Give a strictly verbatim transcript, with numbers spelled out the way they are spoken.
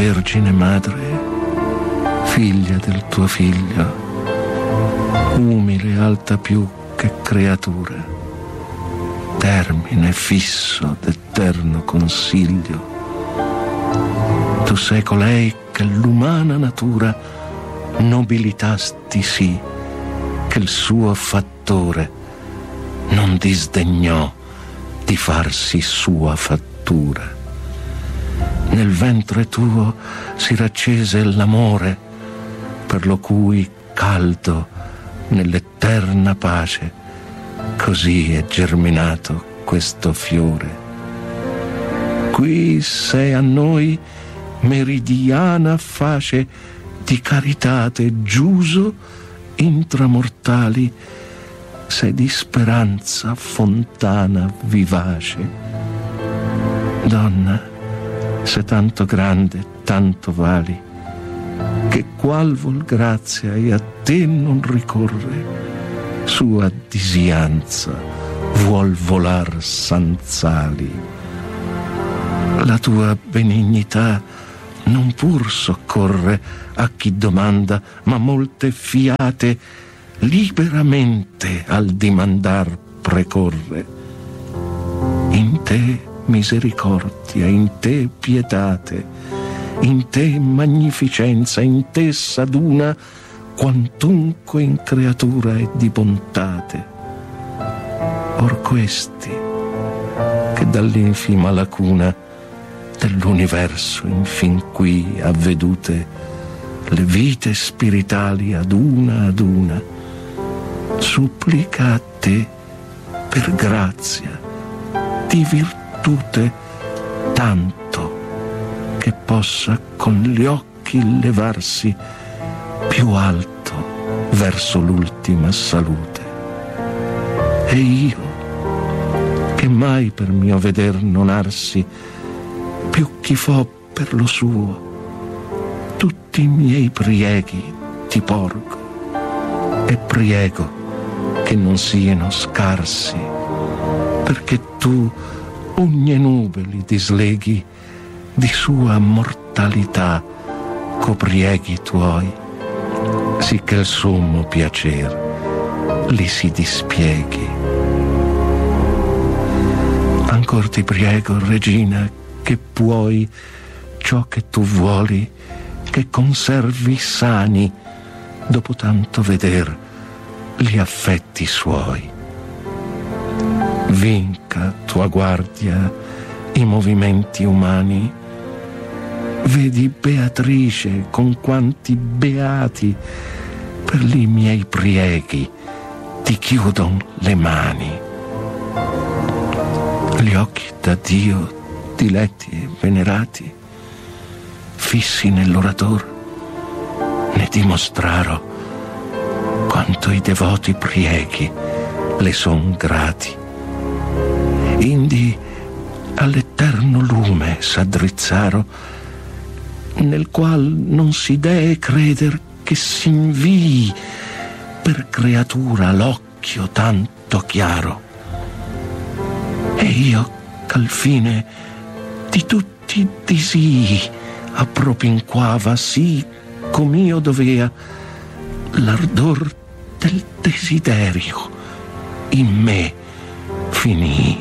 Vergine Madre, figlia del tuo Figlio, umile alta più che creatura, termine fisso d'eterno consiglio. Tu sei colei che l'umana natura nobilitasti sì, che il suo fattore non disdegnò di farsi sua fattura. Nel ventre tuo si raccese l'amore, per lo cui caldo nell'eterna pace così è germinato questo fiore. Qui sei a noi meridiana face di caritate giuso intramortali, sei di speranza fontana vivace. Donna, sei tanto grande, tanto vali, che qual vuol grazia e a te non ricorre, sua disianza vuol volar sanzali. La tua benignità non pur soccorre a chi domanda, ma molte fiate liberamente al dimandar precorre. In te misericordia, in te pietate, in te magnificenza, in te s'aduna quantunque in creatura è di bontate. Or questi, che dall'infima lacuna dell'universo infin qui avvedute le vite spiritali ad una ad una, supplica a te per grazia di virtute tanto che possa con gli occhi levarsi più alto verso l'ultima salute. E io, che mai per mio veder non arsi più chi fo per lo suo, tutti i miei prieghi ti porgo e priego che non siano scarsi, perché tu ogni nube li disleghi di sua mortalità coprieghi tuoi, sicché il sommo piacer li si dispieghi. Ancor ti priego, Regina, che puoi ciò che tu vuoli, che conservi sani dopo tanto veder gli affetti suoi. Vinca tua guardia i movimenti umani, vedi Beatrice con quanti beati per li miei prieghi ti chiudon le mani. Gli occhi da Dio diletti e venerati, fissi nell'orator, ne dimostraro quanto i devoti prieghi le son grati. Indi all'eterno lume s'addrizzaro, nel qual non si dee creder che s'invii per creatura l'occhio tanto chiaro. E io ch'al fine di tutti i disii appropinquava sì com'io dovea, l'ardor del desiderio in me finì.